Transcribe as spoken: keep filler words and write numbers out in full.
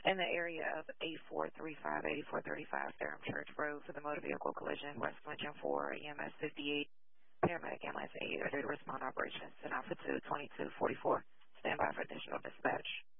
in the area of eighty-four thirty-five, eighty-four thirty-five Durham Church Road for the motor vehicle collision, West Lynching four, E M S fifty-eight, paramedic ambulance eight, ready to respond operations, ten Alpha two, twenty-two forty-four. Stand by for additional dispatch.